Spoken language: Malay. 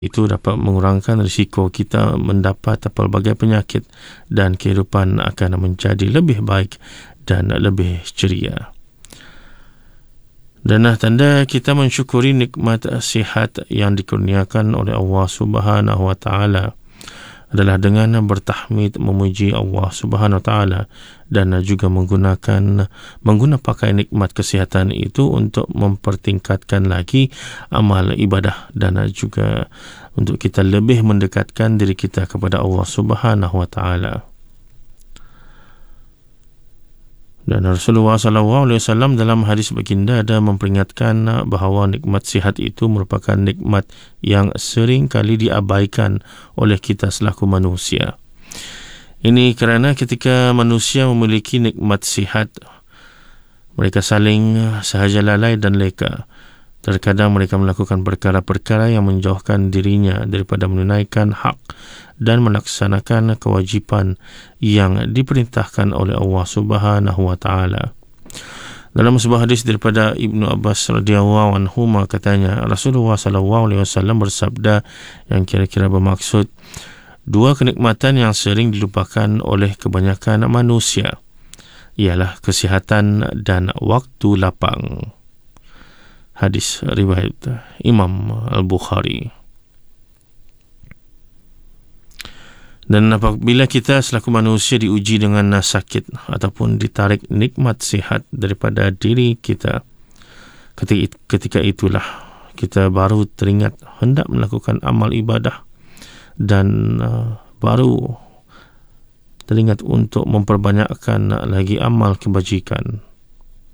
Itu dapat mengurangkan risiko kita mendapat pelbagai penyakit dan kehidupan akan menjadi lebih baik dan lebih ceria. Dan tanda kita mensyukuri nikmat sihat yang dikurniakan oleh Allah Subhanahu wa taala adalah dengan bertahmid, memuji Allah Subhanahu wa taala dan juga mengguna pakai nikmat kesihatan itu untuk mempertingkatkan lagi amal ibadah dan juga untuk kita lebih mendekatkan diri kita kepada Allah Subhanahu wa taala. Dan Rasulullah SAW dalam hadis baginda ada memperingatkan bahawa nikmat sihat itu merupakan nikmat yang sering kali diabaikan oleh kita selaku manusia. Ini kerana ketika manusia memiliki nikmat sihat, mereka saling sahaja lalai dan leka. Terkadang mereka melakukan perkara-perkara yang menjauhkan dirinya daripada menunaikan hak dan melaksanakan kewajipan yang diperintahkan oleh Allah Subhanahu wa taala. Dalam sebuah hadis daripada Ibnu Abbas radhiyallahu anhu katanya, Rasulullah SAW bersabda yang kira-kira bermaksud, dua kenikmatan yang sering dilupakan oleh kebanyakan manusia ialah kesihatan dan waktu lapang. Hadis riwayat Imam Al-Bukhari. Dan apabila kita selaku manusia diuji dengan sakit ataupun ditarik nikmat sihat daripada diri kita, ketika itulah kita baru teringat hendak melakukan amal ibadah dan baru teringat untuk memperbanyakkan lagi amal kebajikan.